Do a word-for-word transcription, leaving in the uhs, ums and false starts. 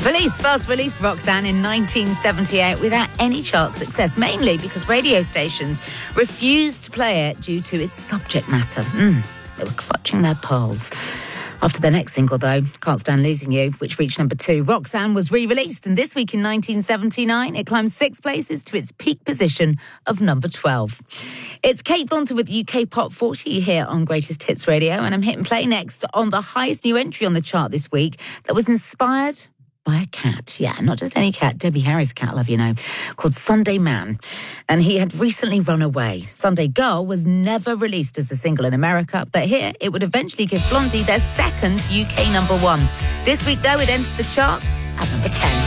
Police first released Roxanne in nineteen seventy-eight without any chart success, mainly because radio stations refused to play it due to its subject matter. Mm, they were clutching their pearls. After their next single, though, Can't Stand Losing You, which reached number two, Roxanne was re-released, and this week in nineteen seventy-nine, it climbed six places to its peak position of number twelve. It's Kate Thornton with U K Pop forty here on Greatest Hits Radio, and I'm hitting play next on the highest new entry on the chart this week that was inspired by a cat. Yeah, not just any cat, Debbie Harry's cat, love you know, called Sunday Man. And he had recently run away. Sunday Girl was never released as a single in America, but here it would eventually give Blondie their second U K number one. This week, though, it entered the charts at number ten.